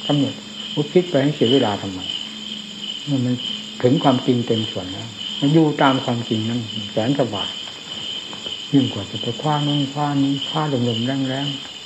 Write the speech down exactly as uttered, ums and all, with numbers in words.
กำหนดอุทิศไปให้เสียเวลาทำไมเมื่อมันถึงความจริงเต็มส่วนแล้วมันอยู่ตามความจริงนั้นแสนสบายยิ่งกว่าจะไปคว้าน้องคว้านี้คว้าลมๆแรง